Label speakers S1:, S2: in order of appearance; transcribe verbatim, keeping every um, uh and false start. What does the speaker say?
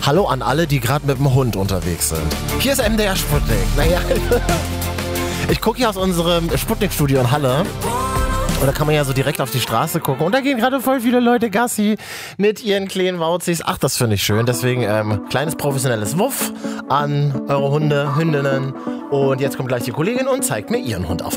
S1: Hallo an alle, die gerade mit dem Hund unterwegs sind. Hier ist M D R Sputnik. Naja, ich gucke hier aus unserem Sputnik-Studio in Halle. Und da kann man ja so direkt auf die Straße gucken. Und da gehen gerade voll viele Leute Gassi mit ihren kleinen Wauzis. Ach, das finde ich schön. Deswegen ähm, kleines professionelles Wuff an eure Hunde, Hündinnen. Und jetzt kommt gleich die Kollegin und zeigt mir ihren Hund auf.